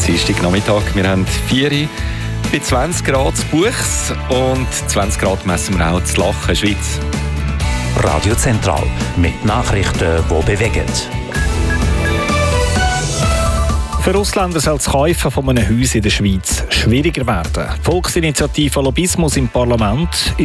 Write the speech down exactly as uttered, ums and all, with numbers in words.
Dienstagnachmittag. Wir haben vier bei zwanzig Grad zu Buchs und zwanzig Grad messen wir auch zu Lachen, Schweiz. Radio Zentral mit Nachrichten, die bewegen. Für Ausländer soll das Kaufen von einem Haus in der Schweiz schwieriger werden. Die Volksinitiative Lobbyismus im Parlament